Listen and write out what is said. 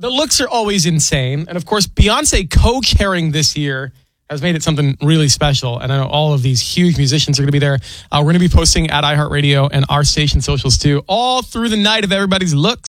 The looks are always insane. And of course, Beyonce co-chairing this year has made it something really special. And I know all of these huge musicians are going to be there. We're going to be posting at iHeartRadio and our station socials too, all through the night of everybody's looks.